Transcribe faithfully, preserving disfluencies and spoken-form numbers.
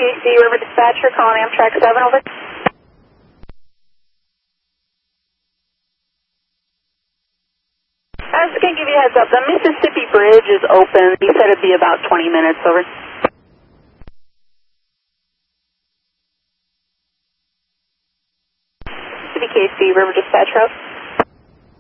C, River Dispatcher, calling Amtrak seven, over. I was going to give you a heads up. The Mississippi Bridge is open. He said it'd be about twenty minutes, over. C B K C, River Dispatcher.